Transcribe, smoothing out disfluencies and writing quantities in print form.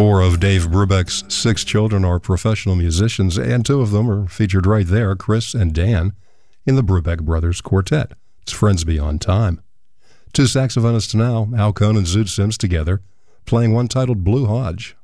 Four of Dave Brubeck's 6 children are professional musicians, and 2 of them are featured right there, Chris and Dan, in the Brubeck Brothers Quartet. It's Friends Beyond Time. 2 saxophonists now, Al Cohn and Zoot Sims together, playing one titled Blue Hodge.